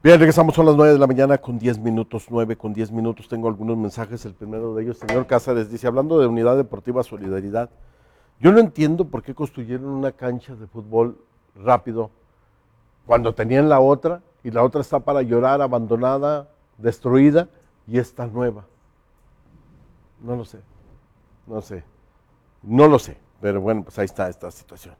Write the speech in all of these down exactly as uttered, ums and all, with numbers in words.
Bien, regresamos, son las nueve de la mañana con diez minutos, nueve con diez minutos. Tengo algunos mensajes, el primero de ellos, señor Cázares, dice, hablando de Unidad Deportiva Solidaridad, yo no entiendo por qué construyeron una cancha de fútbol rápido cuando tenían la otra y la otra está para llorar, abandonada, destruida, y esta nueva. No lo sé, no sé, no lo sé, pero bueno, pues ahí está esta situación.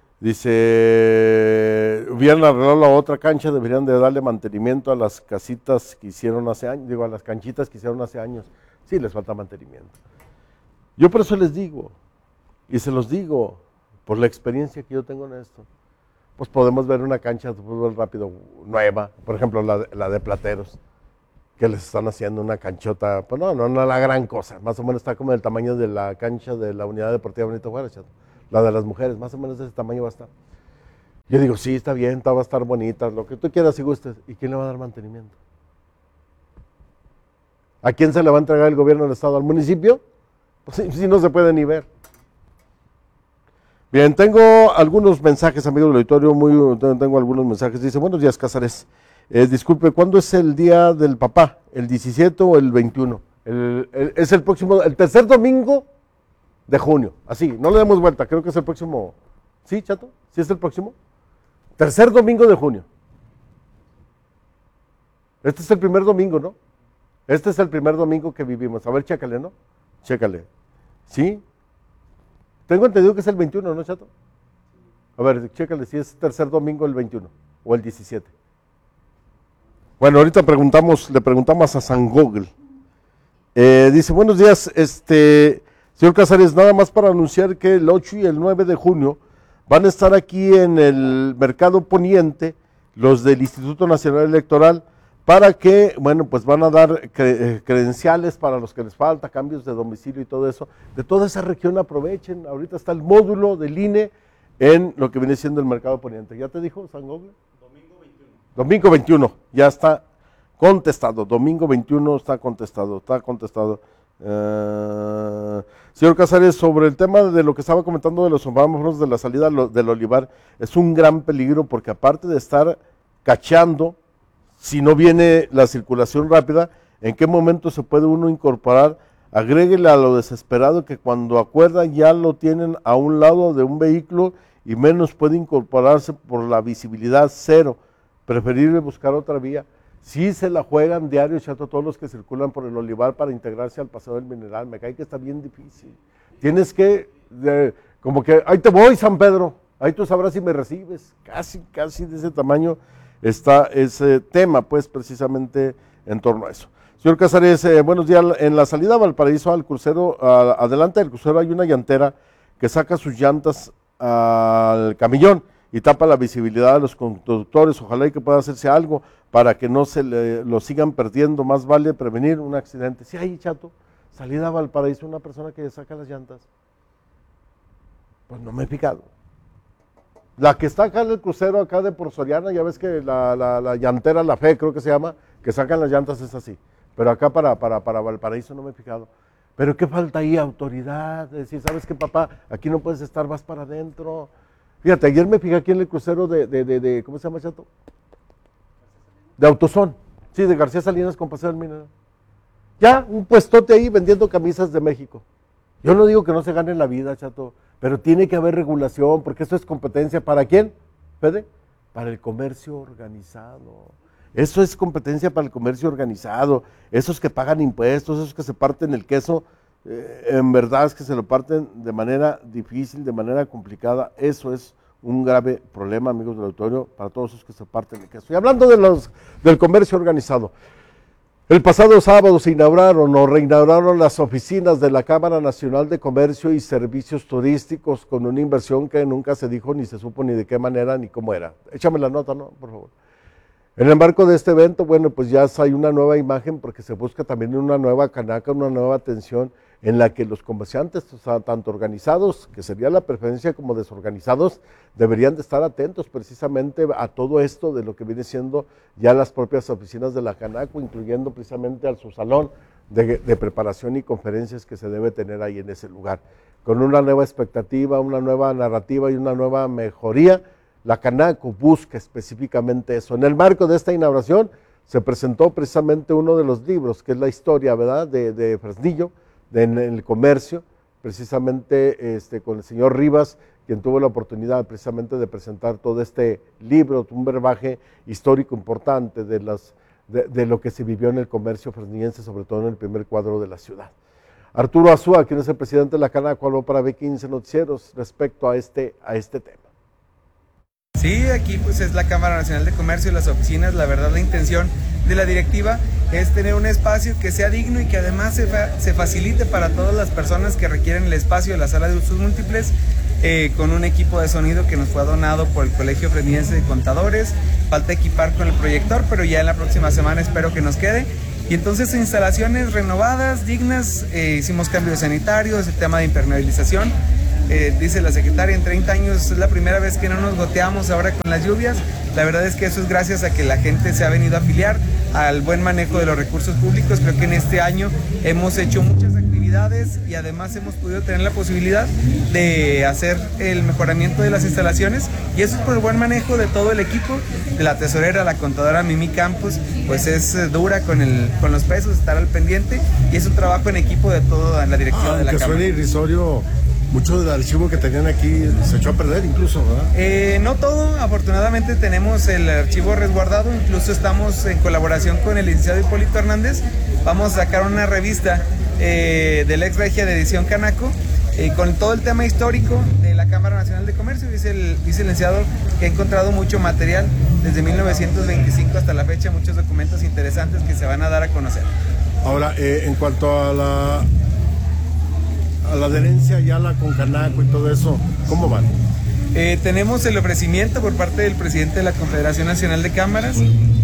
Dice, hubieran arreglado la otra cancha, deberían de darle mantenimiento a las casitas que hicieron hace años, digo, a las canchitas que hicieron hace años. Sí, les falta mantenimiento. Yo por eso les digo, y se los digo, por la experiencia que yo tengo en esto, pues podemos ver una cancha de fútbol rápido nueva, por ejemplo, la, la de Plateros, que les están haciendo una canchota, pues no, no, no la gran cosa, más o menos está como del tamaño de la cancha de la Unidad Deportiva Benito Juárez, chato. La de las mujeres, más o menos de ese tamaño va a estar. Yo digo, sí, está bien, va a estar bonita, lo que tú quieras y gustes. ¿Y quién le va a dar mantenimiento? ¿A quién se le va a entregar el gobierno del estado? ¿Al municipio? Pues si, si no se puede ni ver. Bien, tengo algunos mensajes, amigos del auditorio, muy, tengo algunos mensajes. Dice, buenos días, Cázares. Eh, disculpe, ¿cuándo es el día del papá? ¿El diecisiete o el veintiuno? El, el, es el próximo, el tercer domingo de junio, así, no le demos vuelta, creo que es el próximo, ¿sí, Chato? ¿Sí es el próximo? Tercer domingo de junio. Este es el primer domingo, ¿no? Este es el primer domingo que vivimos. A ver, chécale, ¿no? Chécale. ¿Sí? Tengo entendido que es el veintiuno, ¿no, Chato? A ver, chécale si es tercer domingo el veintiuno o el diecisiete. Bueno, ahorita preguntamos, le preguntamos a San Google. Eh, dice, buenos días, este... Señor Cázares, nada más para anunciar que el ocho y el nueve de junio van a estar aquí en el Mercado Poniente los del Instituto Nacional Electoral para que, bueno, pues van a dar cre credenciales para los que les falta, cambios de domicilio y todo eso. De toda esa región aprovechen, ahorita está el módulo del I N E en lo que viene siendo el Mercado Poniente. ¿Ya te dijo, San Gogle? Domingo veintiuno. Domingo veintiuno, ya está contestado, domingo veintiuno está contestado, está contestado. Uh, señor Cázares, sobre el tema de lo que estaba comentando de los semáforos de la salida del Olivar, es un gran peligro porque aparte de estar cachando, si no viene la circulación rápida, ¿en qué momento se puede uno incorporar? Agréguele a lo desesperado que cuando acuerda ya lo tienen a un lado de un vehículo y menos puede incorporarse por la visibilidad cero, preferible buscar otra vía. Sí se la juegan diario, Chato, todos los que circulan por el Olivar para integrarse al Paseo del Mineral. Me cae que está bien difícil. Tienes que, de, como que, ahí te voy, San Pedro, ahí tú sabrás si me recibes. Casi, casi de ese tamaño está ese tema, pues, precisamente en torno a eso. Señor Cázares, eh, buenos días. En la salida a Valparaíso al crucero, a, adelante del crucero hay una llantera que saca sus llantas al camellón y tapa la visibilidad de los conductores. Ojalá y que pueda hacerse algo para que no se le, lo sigan perdiendo, más vale prevenir un accidente. Sí, ahí, Chato, salida a Valparaíso, una persona que saca las llantas. Pues no me he fijado. La que está acá en el crucero, acá de por Soriana, ya ves que la, la, la llantera La Fe, creo que se llama, que sacan las llantas es así. Pero acá para, para, para Valparaíso no me he fijado. Pero ¿qué falta ahí? Autoridad, decir, ¿sabes qué, papá? Aquí no puedes estar, vas para adentro. Fíjate, ayer me fijé aquí en el crucero de, de, de, de ¿cómo se llama, Chato? De Autosón, sí, de García Salinas con Paseo del Mineral. Ya, un puestote ahí vendiendo camisas de México. Yo no digo que no se gane la vida, Chato, pero tiene que haber regulación, porque eso es competencia, ¿para quién, Fede? Para el comercio organizado. Eso es competencia para el comercio organizado. Esos que pagan impuestos, esos que se parten el queso, eh, en verdad es que se lo parten de manera difícil, de manera complicada. Eso es un grave problema, amigos del auditorio, para todos esos que se parten el queso. Y hablando de los, del comercio organizado, el pasado sábado se inauguraron o reinauguraron las oficinas de la Cámara Nacional de Comercio y Servicios Turísticos con una inversión que nunca se dijo, ni se supo ni de qué manera, ni cómo era. Échame la nota, ¿no? Por favor. En el marco de este evento, bueno, pues ya hay una nueva imagen porque se busca también una nueva canaca, una nueva atención en la que los comerciantes, o sea, tanto organizados, que sería la preferencia, como desorganizados, deberían de estar atentos precisamente a todo esto de lo que viene siendo ya las propias oficinas de la Canaco, incluyendo precisamente al su salón de, de preparación y conferencias que se debe tener ahí en ese lugar, con una nueva expectativa, una nueva narrativa y una nueva mejoría La Canaco busca específicamente eso. En el marco de esta inauguración se presentó precisamente uno de los libros, que es la historia, ¿verdad?, de, de Fresnillo, de, en el comercio, precisamente este, con el señor Rivas, quien tuvo la oportunidad precisamente de presentar todo este libro, un verbaje histórico importante de, las, de, de lo que se vivió en el comercio fresnillense, sobre todo en el primer cuadro de la ciudad. Arturo Azúa, quien es el presidente de la Canaco, habló para B quince Noticieros respecto a este, a este tema. Sí, aquí pues es la Cámara Nacional de Comercio, las oficinas. La verdad, la intención de la directiva es tener un espacio que sea digno y que además se, fa se facilite para todas las personas que requieren el espacio de la sala de usos múltiples, eh, con un equipo de sonido que nos fue donado por el Colegio Fresnillense de Contadores. Falta equipar con el proyector, pero ya en la próxima semana espero que nos quede. Y entonces instalaciones renovadas, dignas, eh, hicimos cambios sanitarios, el tema de impermeabilización. Eh, dice la secretaria, en treinta años es la primera vez que no nos goteamos ahora con las lluvias. La verdad es que eso es gracias a que la gente se ha venido a afiliar al buen manejo de los recursos públicos. Creo que en este año hemos hecho muchas actividades y además hemos podido tener la posibilidad de hacer el mejoramiento de las instalaciones, y eso es por el buen manejo de todo el equipo, de la tesorera, la contadora Mimi Campos, pues es eh, dura con, el, con los pesos, estar al pendiente, y es un trabajo en equipo de toda la dirección ah, de la Cámara. Suena irrisorio. Mucho del archivo que tenían aquí se echó a perder incluso, ¿verdad? Eh, no todo, afortunadamente tenemos el archivo resguardado, incluso estamos en colaboración con el licenciado Hipólito Hernández, vamos a sacar una revista eh, del ex regia de edición Canaco, eh, con todo el tema histórico de la Cámara Nacional de Comercio. Dice el, dice el licenciado que ha encontrado mucho material desde mil novecientos veinticinco hasta la fecha, muchos documentos interesantes que se van a dar a conocer. Ahora, eh, en cuanto a la... a la adherencia ya la con Canaco y todo eso, ¿cómo van? Eh, tenemos el ofrecimiento por parte del presidente de la Confederación Nacional de Cámaras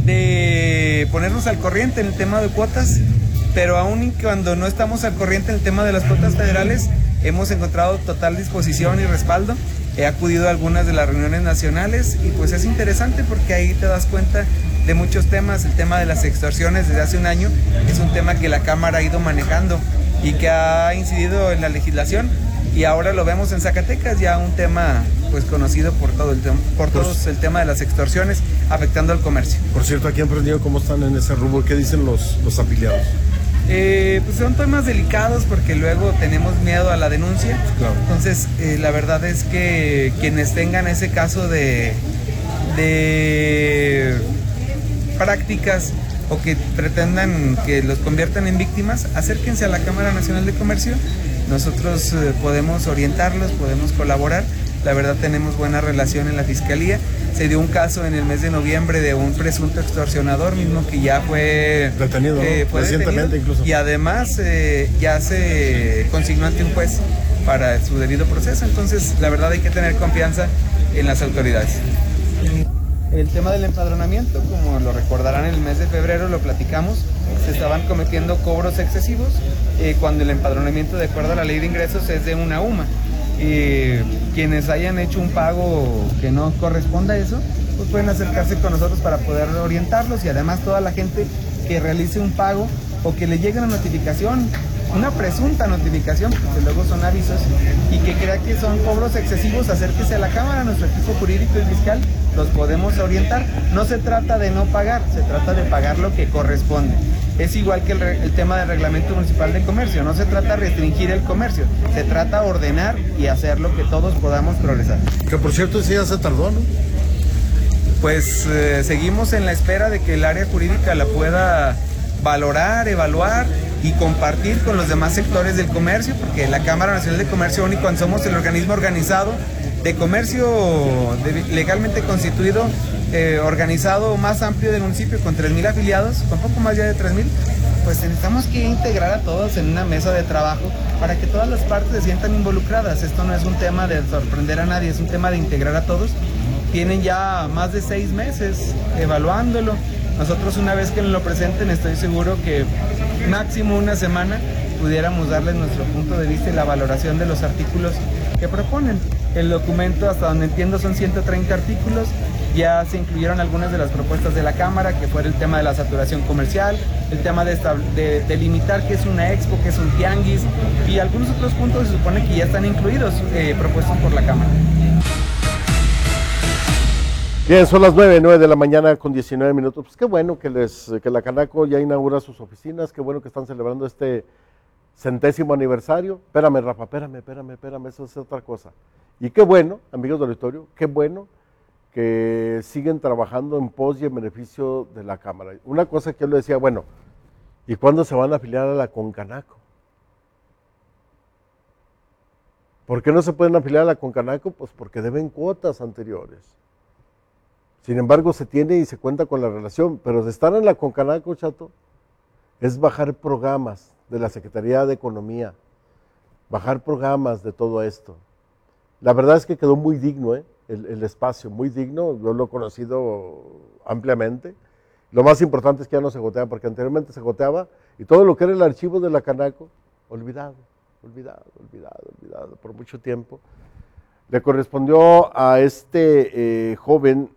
de ponernos al corriente en el tema de cuotas, pero aún cuando no estamos al corriente en el tema de las cuotas federales, hemos encontrado total disposición y respaldo. He acudido a algunas de las reuniones nacionales y pues es interesante porque ahí te das cuenta de muchos temas. El tema de las extorsiones desde hace un año es un tema que la Cámara ha ido manejando y que ha incidido en la legislación, y ahora lo vemos en Zacatecas, ya un tema pues conocido por todo el por todos, el tema de las extorsiones afectando al comercio. Por cierto, aquí en Fresnillo, ¿cómo están en ese rubro? ¿Qué dicen los, los afiliados? Eh, pues son temas delicados porque luego tenemos miedo a la denuncia. Claro. Entonces eh, la verdad es que quienes tengan ese caso de, de prácticas o que pretendan que los conviertan en víctimas, acérquense a la Cámara Nacional de Comercio. Nosotros eh, podemos orientarlos, podemos colaborar. La verdad tenemos buena relación en la Fiscalía. Se dio un caso en el mes de noviembre de un presunto extorsionador mismo que ya fue detenido, eh, ¿no? fue Recientemente detenido, incluso. Y además eh, ya se consignó ante un juez para su debido proceso. Entonces la verdad hay que tener confianza en las autoridades. El tema del empadronamiento, como lo recordarán, en el mes de febrero lo platicamos, se estaban cometiendo cobros excesivos eh, cuando el empadronamiento, de acuerdo a la ley de ingresos, es de una U M A. Eh, quienes hayan hecho un pago que no corresponda a eso, pues pueden acercarse con nosotros para poder orientarlos, y además toda la gente que realice un pago o que le llegue una notificación, una presunta notificación, porque luego son avisos, y que crea que son cobros excesivos, acérquese a la Cámara, nuestro equipo jurídico y fiscal los podemos orientar. No se trata de no pagar, se trata de pagar lo que corresponde. Es igual que el, el tema del reglamento municipal de comercio, no se trata de restringir el comercio, se trata de ordenar y hacer lo que todos podamos progresar. Que por cierto ese ya se tardó, ¿no? Pues eh, seguimos en la espera de que el área jurídica la pueda valorar, evaluar y compartir con los demás sectores del comercio, porque la Cámara Nacional de Comercio, único, somos el organismo organizado de comercio de, legalmente constituido, eh, organizado más amplio del municipio, con tres mil afiliados, con poco más ya de tres mil. Pues necesitamos que integrar a todos en una mesa de trabajo para que todas las partes se sientan involucradas. Esto no es un tema de sorprender a nadie, es un tema de integrar a todos. Tienen ya más de seis meses evaluándolo. Nosotros, una vez que nos lo presenten, estoy seguro que máximo una semana pudiéramos darles nuestro punto de vista y la valoración de los artículos que proponen. El documento, hasta donde entiendo, son ciento treinta artículos. Ya se incluyeron algunas de las propuestas de la Cámara, que fue el tema de la saturación comercial, el tema de, de, de limitar qué es una expo, qué es un tianguis, y algunos otros puntos se supone que ya están incluidos, eh, propuestos por la Cámara. Bien, son las nueve, nueve de la mañana con diecinueve minutos. Pues qué bueno que, les, que la Canaco ya inaugura sus oficinas, qué bueno que están celebrando este centésimo aniversario. Espérame, Rafa, espérame, espérame, espérame, eso es otra cosa. Y qué bueno, amigos del auditorio, qué bueno que siguen trabajando en pos y en beneficio de la Cámara. Una cosa que yo le decía, bueno, ¿y cuándo se van a afiliar a la Concanaco? ¿Por qué no se pueden afiliar a la Concanaco? Pues porque deben cuotas anteriores. Sin embargo, se tiene y se cuenta con la relación, pero de estar en la Concanaco, Chato, es bajar programas de la Secretaría de Economía, bajar programas de todo esto. La verdad es que quedó muy digno, ¿eh? el, el espacio, muy digno, yo lo he conocido ampliamente. Lo más importante es que ya no se gotea, porque anteriormente se goteaba y todo lo que era el archivo de la Canaco, olvidado, olvidado, olvidado, olvidado por mucho tiempo. Le correspondió a este eh, joven